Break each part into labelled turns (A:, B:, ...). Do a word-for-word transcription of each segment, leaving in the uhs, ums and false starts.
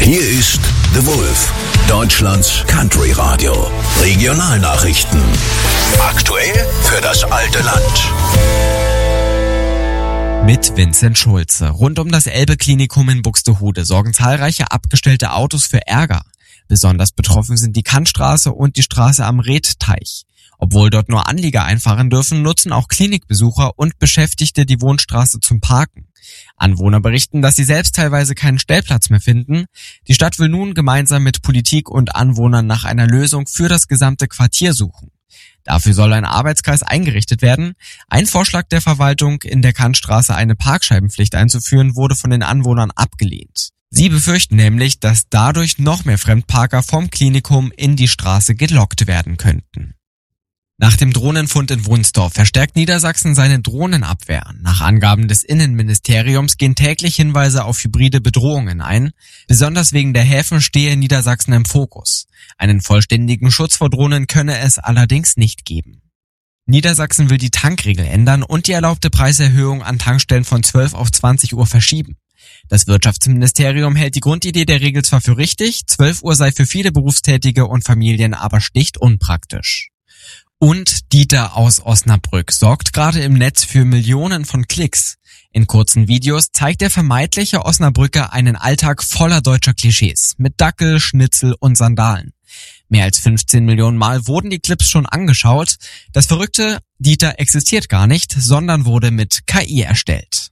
A: Hier ist The Wolf, Deutschlands Country Radio. Regionalnachrichten. Aktuell für das alte Land.
B: Mit Vincent Schulze. Rund um das Elbe-Klinikum in Buxtehude sorgen zahlreiche abgestellte Autos für Ärger. Besonders betroffen sind die Kantstraße und die Straße am Redteich. Obwohl dort nur Anlieger einfahren dürfen, nutzen auch Klinikbesucher und Beschäftigte die Wohnstraße zum Parken. Anwohner berichten, dass sie selbst teilweise keinen Stellplatz mehr finden. Die Stadt will nun gemeinsam mit Politik und Anwohnern nach einer Lösung für das gesamte Quartier suchen. Dafür soll ein Arbeitskreis eingerichtet werden. Ein Vorschlag der Verwaltung, in der Kantstraße eine Parkscheibenpflicht einzuführen, wurde von den Anwohnern abgelehnt. Sie befürchten nämlich, dass dadurch noch mehr Fremdparker vom Klinikum in die Straße gelockt werden könnten. Nach dem Drohnenfund in Wunstorf verstärkt Niedersachsen seine Drohnenabwehr. Nach Angaben des Innenministeriums gehen täglich Hinweise auf hybride Bedrohungen ein. Besonders wegen der Häfen stehe Niedersachsen im Fokus. Einen vollständigen Schutz vor Drohnen könne es allerdings nicht geben. Niedersachsen will die Tankregel ändern und die erlaubte Preiserhöhung an Tankstellen von zwölf auf zwanzig Uhr verschieben. Das Wirtschaftsministerium hält die Grundidee der Regel zwar für richtig, zwölf Uhr sei für viele Berufstätige und Familien aber schlicht unpraktisch. Und Dieter aus Osnabrück sorgt gerade im Netz für Millionen von Klicks. In kurzen Videos zeigt der vermeintliche Osnabrücker einen Alltag voller deutscher Klischees mit Dackel, Schnitzel und Sandalen. Mehr als fünfzehn Millionen Mal wurden die Clips schon angeschaut. Das Verrückte, Dieter existiert gar nicht, sondern wurde mit K I erstellt.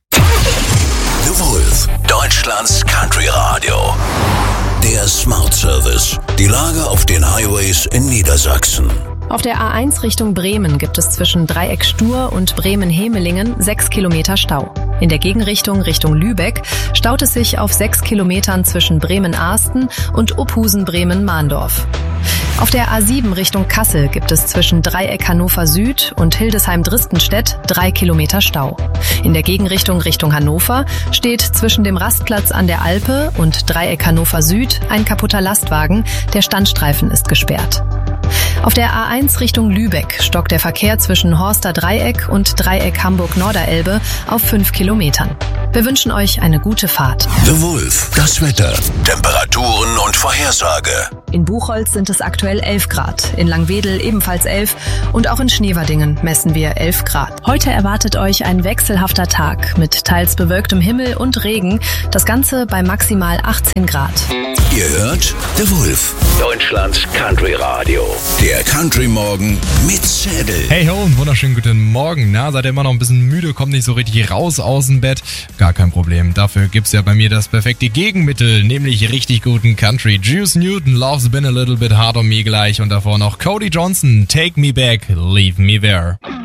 A: The Wolf, Deutschlands Country Radio. Der Smart Service. Die Lage auf den Highways in Niedersachsen.
C: Auf der A eins Richtung Bremen gibt es zwischen Dreieck Stur und Bremen-Hemelingen sechs Kilometer Stau. In der Gegenrichtung Richtung Lübeck staut es sich auf sechs Kilometern zwischen Bremen-Ahsten und Uphusen-Bremen-Mahndorf. Auf der A sieben Richtung Kassel gibt es zwischen Dreieck Hannover Süd und Hildesheim-Dristenstedt drei Kilometer Stau. In der Gegenrichtung Richtung Hannover steht zwischen dem Rastplatz an der Alpe und Dreieck Hannover Süd ein kaputter Lastwagen, der Standstreifen ist gesperrt. Auf der A eins Richtung Lübeck stockt der Verkehr zwischen Horster Dreieck und Dreieck Hamburg-Norderelbe auf fünf Kilometern. Wir wünschen euch eine gute Fahrt.
A: The Wolf, das Wetter, Temperaturen und Vorhersage.
C: In Buchholz sind es aktuell elf Grad, in Langwedel ebenfalls elf und auch in Schneewerdingen messen wir elf Grad. Heute erwartet euch ein wechselhafter Tag mit teils bewölktem Himmel und Regen, das Ganze bei maximal achtzehn Grad.
A: Ihr hört The Wolf, Deutschlands Country Radio. Der Country Morgen mit Zedel.
D: Hey ho und wunderschönen guten Morgen. Na, seid ihr immer noch ein bisschen müde, kommt nicht so richtig raus aus dem Bett? Gar kein Problem. Dafür gibt's ja bei mir das perfekte Gegenmittel, nämlich richtig guten Country. Juice Newton, Love's Been a Little Bit Hard on Me gleich und davor noch Cody Johnson, Take Me Back, Leave Me There.